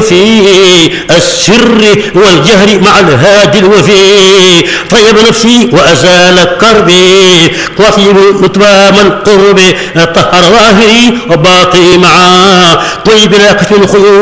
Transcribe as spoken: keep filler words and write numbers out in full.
في السر والجهر مع الهادي الوفي. طيب نفسي وأزال كربي وطيب متوام القرب طهر ظاهري وباطني معا طيب لا كف الخيول